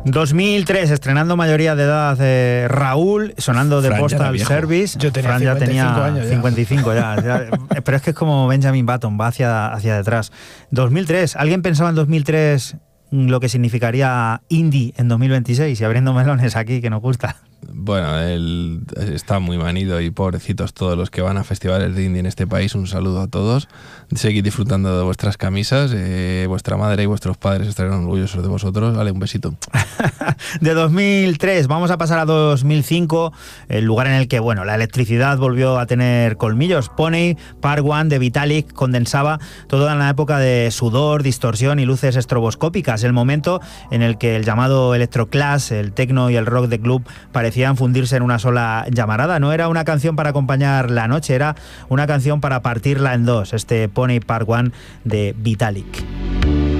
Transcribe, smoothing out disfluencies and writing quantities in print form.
2003, estrenando mayoría de edad, Raúl, sonando de Fran Postal Service. Yo tenía Fran 55 años ya. 55 ya. Pero es que es como Benjamin Button, va hacia detrás. 2003, ¿alguien pensaba en 2003 lo que significaría indie en 2026? Y abriendo melones aquí, que nos gusta. Bueno, él está muy manido y pobrecitos todos los que van a festivales de indie en este país. Un saludo a todos. Seguid disfrutando de vuestras camisas. Vuestra madre y vuestros padres estarán orgullosos de vosotros. Vale, un besito. De 2003 vamos a pasar a 2005, el lugar en el que, bueno, la electricidad volvió a tener colmillos. Pony Part 1 de Vitalik condensaba todo en la época de sudor, distorsión y luces estroboscópicas, el momento en el que el llamado electroclash, el techno y el rock de club parecían fundirse en una sola llamarada. No era una canción para acompañar la noche, era una canción para partirla en dos, este Pony Part 1 de Vitalik.